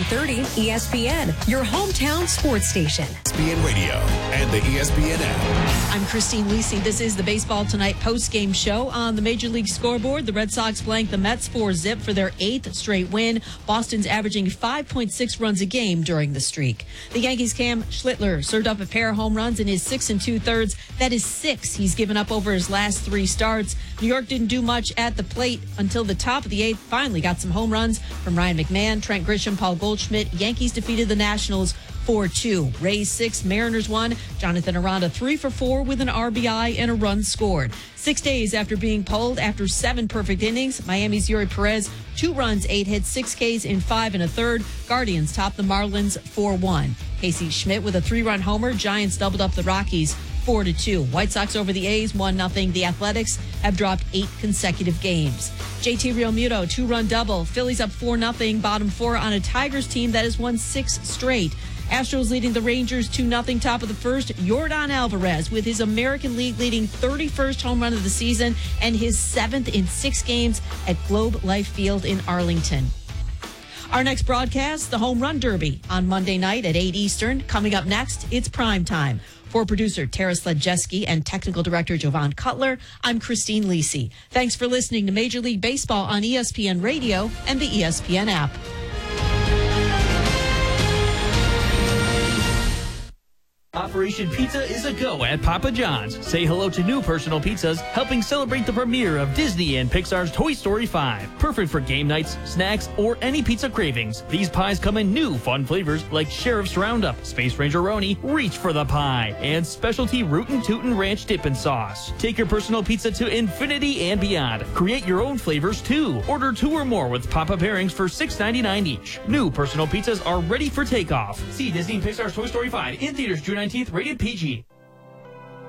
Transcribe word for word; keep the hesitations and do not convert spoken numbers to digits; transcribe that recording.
thirty E S P N, your hometown sports station. E S P N Radio and the E S P N app. I'm Christine Lisi. This is the Baseball Tonight post-game show. On the Major League scoreboard, the Red Sox blanked the Mets four zip for their eighth straight win. Boston's averaging five point six runs a game during the streak. The Yankees' Cam Schlittler served up a pair of home runs in his six and two-thirds. That is six he's given up over his last three starts. New York didn't do much at the plate until the top of the eighth. Finally got some home runs from Ryan McMahon, Trent Grisham, Paul Goldschmidt. Yankees defeated the Nationals four two. Rays six, Mariners one. Jonathan Aranda three for four with an R B I and a run scored. Six days after being pulled after seven perfect innings, Miami's Yuri Perez, two runs, eight hits, six Ks in five and a third. Guardians topped the Marlins four one. Casey Schmidt with a three-run homer. Giants doubled up the Rockies four to two. White Sox over the A's one nothing. The Athletics have dropped eight consecutive games. J T Realmuto, two-run double. Phillies up four nothing. Bottom four on a Tigers team that has won six straight. Astros leading the Rangers two nothing. Top of the first, Yordan Alvarez with his American League leading thirty-first home run of the season and his seventh in six games at Globe Life Field in Arlington. Our next broadcast, the Home Run Derby on Monday night at eight Eastern. Coming up next, it's prime time. For producer Tara Sledjeski and technical director Jovan Cutler, I'm Christine Lisi. Thanks for listening to Major League Baseball on E S P N Radio and the E S P N app. Operation Pizza is a go at Papa John's. Say hello to new personal pizzas, helping celebrate the premiere of Disney and Pixar's Toy Story five. Perfect for game nights, snacks, or any pizza cravings. These pies come in new fun flavors like Sheriff's Roundup, Space Ranger Roni, Reach for the Pie, and specialty Rootin' Tootin' Ranch Dippin' Sauce. Take your personal pizza to infinity and beyond. Create your own flavors too. Order two or more with Papa pairings for six ninety-nine each. New personal pizzas are ready for takeoff. See Disney and Pixar's Toy Story five in theaters June nineteenth, rated P G.